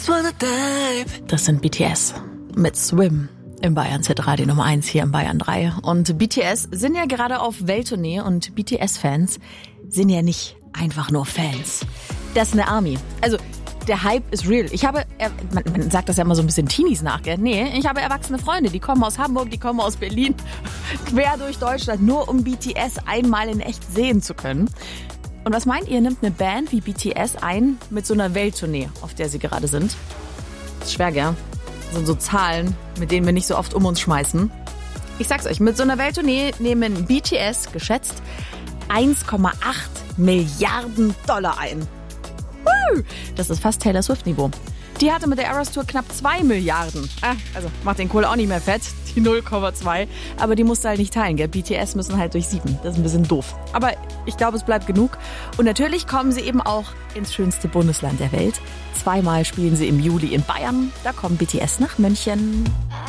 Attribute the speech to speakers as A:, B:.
A: just wanna dive.
B: Das sind BTS mit Swim im Bayerns Hitradio Nummer 1 hier im Bayern 3. Und BTS sind ja gerade auf Welttournee und BTS-Fans sind ja nicht einfach nur Fans. Das ist eine Army. Also der Hype ist real. Man sagt das ja immer so ein bisschen Teenies nach, gell? Nee, ich habe erwachsene Freunde, die kommen aus Hamburg, die kommen aus Berlin, quer durch Deutschland, nur um BTS einmal in echt sehen zu können. Und was meint ihr, nimmt eine Band wie BTS ein mit so einer Welttournee, auf der sie gerade sind? Das ist schwer, gell? Das sind so Zahlen, mit denen wir nicht so oft um uns schmeißen. Ich sag's euch, mit so einer Welttournee nehmen BTS geschätzt 1,8 Milliarden Dollar ein. Das ist fast Taylor Swift-Niveau. Die hatte mit der Eras Tour knapp 2 Milliarden. Also macht den Kohl auch nicht mehr fett, die 0,2. Aber die musste halt nicht teilen, gell? BTS müssen halt durch 7. Das ist ein bisschen doof. Aber ich glaube, es bleibt genug. Und natürlich kommen sie eben auch ins schönste Bundesland der Welt. 2-mal spielen sie im Juli in Bayern. Da kommen BTS nach München.